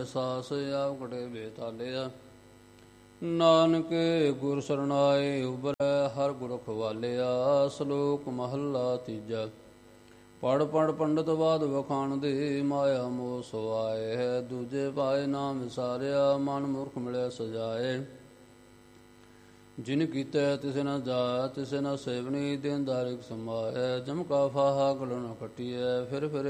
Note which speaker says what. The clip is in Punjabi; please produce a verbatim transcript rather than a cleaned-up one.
Speaker 1: ਸਾਸ ਆਪ ਕਟੇ ਬੇਤਾਲਿਆ। ਨਾਨਕ ਗੁਰ ਸਰਣਾਏ ਉਬਰੈ ਹਰ ਗੁਰ ਖਵਾਲਿਆ। ਸ਼ਲੋਕ ਮਹੱਲਾ ਤੀਜਾ। ਪੜ੍ਹ ਪੜ੍ਹ ਪੰਡਤ ਬਾਦ ਵਖਾਣ ਦੇ, ਮਾਇਆ ਮੋਹ ਸਵਾਏ ਹੈ। ਦੂਜੇ ਪਾਏ ਨਾਮ ਵਿਸਾਰਿਆ, ਮਨ ਮੂਰਖ ਮਿਲਿਆ ਸਜਾਏ। ਜਿਨ ਕੀਤਾ ਤਿਸੇ ਨ ਜਾਇਆ, ਤਿਸੇ ਨ ਸੇਵਨੀ, ਦਿਨ ਦਾਰਿਕ ਸਮਾਏ। ਜਮ ਕਾ ਫਾਹਾ ਗਲ ਨ ਖਟੀਐ, ਫਿਰ ਫਿਰ